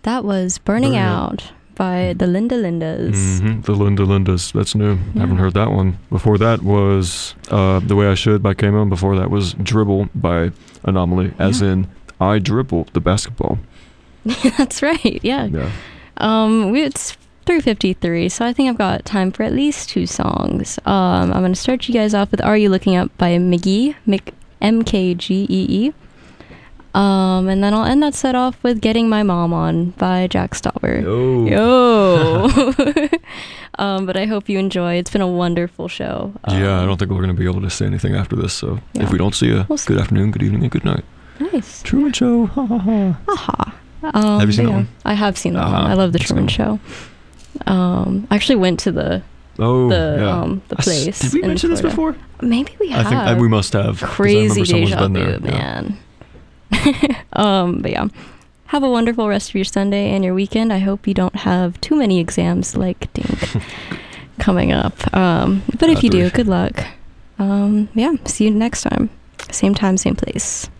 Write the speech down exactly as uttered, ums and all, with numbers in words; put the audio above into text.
That was Burning, Burning Out, Out by the Linda Lindas. Mm-hmm. The Linda Lindas. That's new. Yeah. Haven't heard that one. Before that was uh, The Way I Should by K-Mo. Before that was Dribble by Anomaly, as Yeah. in I dribble the basketball. That's right, yeah. Yeah. Um, we, it's three fifty-three, so I think I've got time for at least two songs. Um, I'm going to start you guys off with Are You Looking Up by McGee, Mc, M K G E E. Um, and then I'll end that set off with Getting My Mom On by Jack Stauber. Yo. Yo. um, but I hope you enjoy. It's been a wonderful show. Um, Yeah, I don't think we're going to be able to say anything after this, so Yeah. if we don't see you, We'll see. good afternoon, good evening, and good night. Nice. Truman Show. Ha ha ha. Aha. Um, Have you seen but that yeah, one? I have seen that Uh-huh. one. I love the That's Truman cool. Show. Um, I actually went to the Oh, the yeah. um the I s- place. Did we in mention this Florida. before? Maybe we have. I think uh, we must have. 'cause I Crazy remember someone's deja been vu, there. Yeah. man. um, but yeah, have a wonderful rest of your Sunday and your weekend. I hope you don't have too many exams like Dink coming up. Um, but if you do, Adoration. good luck. Um, yeah, see you next time. Same time, same place.